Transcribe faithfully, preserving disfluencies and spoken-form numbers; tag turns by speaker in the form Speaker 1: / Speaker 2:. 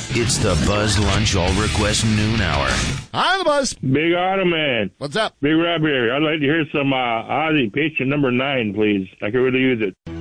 Speaker 1: It's the Buzz Lunch All Request Noon Hour.
Speaker 2: Hi, the Buzz.
Speaker 3: Big Auto Man.
Speaker 2: What's up?
Speaker 3: Big Rob here. I'd like to hear some uh, Ozzy, patient number nine, please. I could really use it.